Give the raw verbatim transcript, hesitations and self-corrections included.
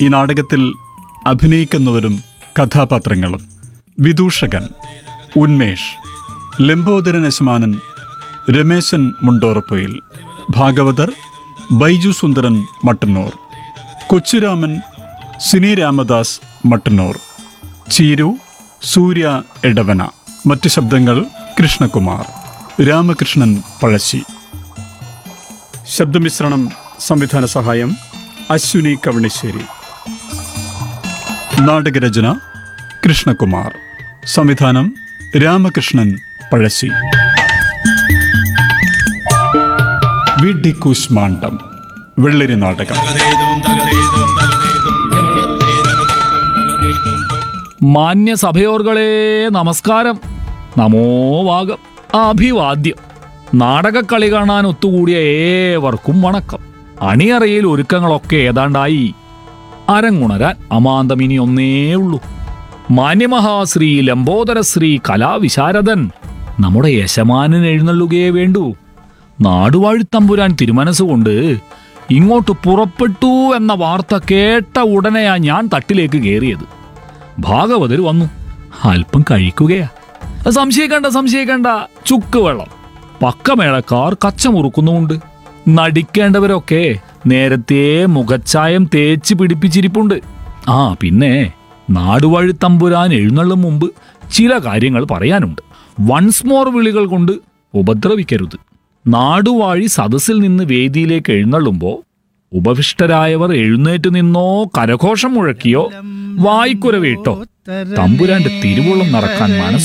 ഈ നാടകത്തിൽ അഭിനയിക്കുന്നവരും കഥാപാത്രങ്ങളും: വിദൂഷകൻ ഉന്മേഷ്, ലംബോദരൻ യശമാനൻ രമേശൻ മുണ്ടോറപ്പൊയിൽ, ഭാഗവതർ ബൈജു സുന്ദരൻ മട്ടന്നൂർ, കൊച്ചുരാമൻ സിനി രാമദാസ് മട്ടന്നൂർ, ചീരു സൂര്യ എടവന. മറ്റ് ശബ്ദങ്ങൾ: കൃഷ്ണകുമാർ, രാമകൃഷ്ണൻ പഴശ്ശി. ശബ്ദമിശ്രണം സംവിധാന സഹായം അശ്വിനി കവണിശ്ശേരി. നാടകരചന കൃഷ്ണകുമാർ. സംവിധാനം രാമകൃഷ്ണൻ പഴശ്ശി. വി ഡി കൂശ്മാണ്ഡം വെള്ളരി നാടകം. മാന്യസഭയോർകളെ നമസ്കാരം. നമോ വാഗം. അഭിവാദ്യം. നാടകക്കളി കാണാൻ ഒത്തുകൂടിയ ഏവർക്കും വണക്കം. അണിയറയിൽ ഒരുക്കങ്ങളൊക്കെ ഏതാണ്ടായി. അരങ്ങുണരാൻ അമാന്തം ഇനി ഒന്നേ ഉള്ളൂ. മാന്യമഹാശ്രീ ലംബോദരശ്രീ കലാവിശാരദൻ നമ്മുടെ യശമാനൻ എഴുന്നള്ളുകയേ വേണ്ടൂ. നാടുവാഴിത്തമ്പുരാൻ തിരുമനസ്സുകൊണ്ട് ഇങ്ങോട്ട് പുറപ്പെട്ടു എന്ന വാർത്ത കേട്ട ഉടനെയാ ഞാൻ തട്ടിലേക്ക് കയറിയത്. ഭാഗവതർ വന്നു. അല്പം കഴിക്കുകയാ. സംശയിക്കണ്ട സംശയിക്കണ്ട ചുക്ക് വെള്ളം. പക്കമേളക്കാർ കച്ചമുറുക്കുന്നുമുണ്ട്. നടിക്കേണ്ടവരൊക്കെ നേരത്തെ മുഖച്ചായം തേച്ച് പിടിപ്പിച്ചിരിപ്പുണ്ട്. ആ പിന്നെ നാടുവാഴിത്തമ്പുരാൻ എഴുന്നള്ളും മുമ്പ് ചില കാര്യങ്ങൾ പറയാനുണ്ട്. വൺസ് മോർ വിളികൾ കൊണ്ട് ഉപദ്രവിക്കരുത്. നാടുവാഴി സദസ്സിൽ നിന്ന് വേദിയിലേക്ക് എഴുന്നള്ളുമ്പോൾ ഉപവിഷ്ടരായവർ എഴുന്നേറ്റ് നിന്നോ കരഘോഷം മുഴക്കിയോ വായ്ക്കുരവിട്ടോ തമ്പുരാന്റെ തിരുവുള്ളം നടക്കാൻ മനസ്സ്